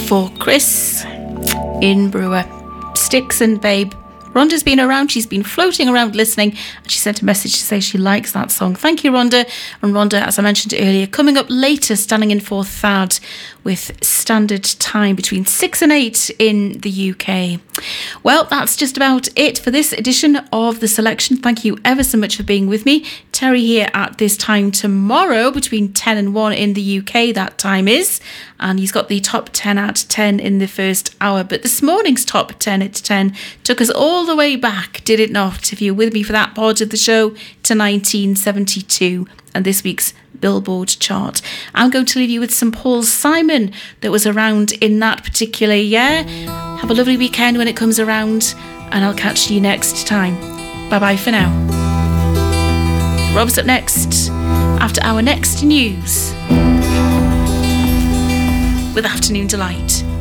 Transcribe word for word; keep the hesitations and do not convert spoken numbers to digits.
for Chris in Brewer. Sticks and Babe. Rhonda's been around, she's been floating around listening, and she sent a message to say she likes that song. Thank you, Rhonda. And Rhonda, as I mentioned earlier, coming up later, standing in for Thad with standard time between six and eight in the U K. Well, that's just about it for this edition of The Selection. Thank you ever so much for being with me. Terry here at this time tomorrow between ten and one in the U K, that time is. And he's got the top ten at ten in the first hour. But this morning's top ten at ten took us all the way back, did it not? If you're with me for that part of the show, to nineteen seventy-two and this week's Billboard chart. I'm going to leave you with some Paul Simon that was around in that particular year. Have a lovely weekend when it comes around, and I'll catch you next time. Bye-bye for now. Rob's up next after our next news with Afternoon Delight.